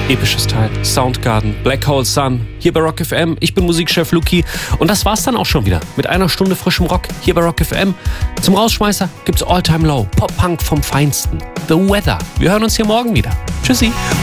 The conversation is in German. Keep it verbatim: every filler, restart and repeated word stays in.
Episches Teil. Soundgarden, Black Hole Sun, hier bei Rock F M. Ich bin Musikchef Luki und das war's dann auch schon wieder mit einer Stunde frischem Rock hier bei Rock F M. Zum Rausschmeißer gibt's All Time Low, Pop-Punk vom Feinsten. The Weather. Wir hören uns hier morgen wieder. Tschüssi.